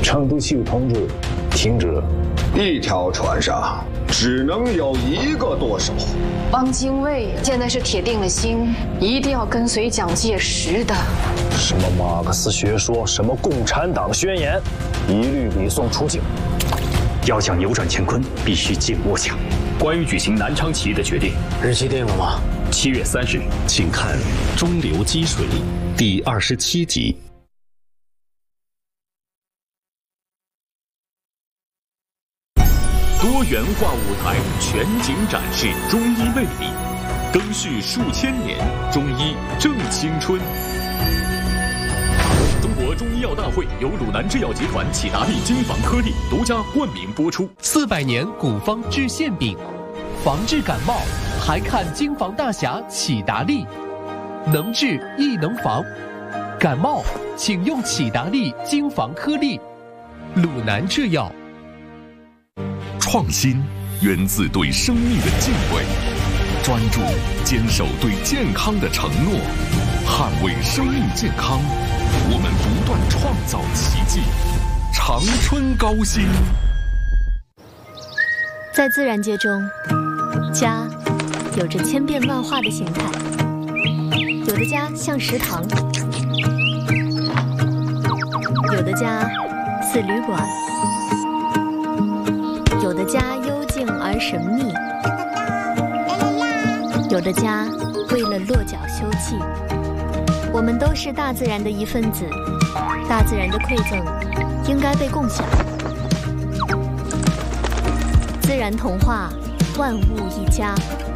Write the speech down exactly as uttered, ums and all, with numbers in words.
成都体育同志，停止。 一条船上只能有一个舵手。 汪精卫现在是铁定了心，一定要跟随蒋介石的。 什么马克思学说，什么共产党宣言，一律礼送出境。 要想扭转乾坤，必须紧握强。关于举行南昌起义的决定， 日期定了吗？ 七月三十日， 请看《中流击水》第二十七集。 多元化舞台全景展示中医魅力，更续数千年，中医正青春。中国中医药大会由鲁南制药集团启达利金防颗粒独家冠名播出。 四百年古方治馅饼，防治感冒还看金防大侠启达利，能治亦能防。感冒请用启达利金防颗粒。鲁南制药。 创新源自对生命的敬畏，专注坚守对健康的承诺，捍卫生命健康，我们不断创造奇迹。长春高新。 在自然界中，家有着千变万化的形态，有的家像食堂，有的家似旅馆，有的家幽静而神秘，有的家为了落脚休憩。我们都是大自然的一份子，大自然的馈赠应该被共享。自然童话，万物一家。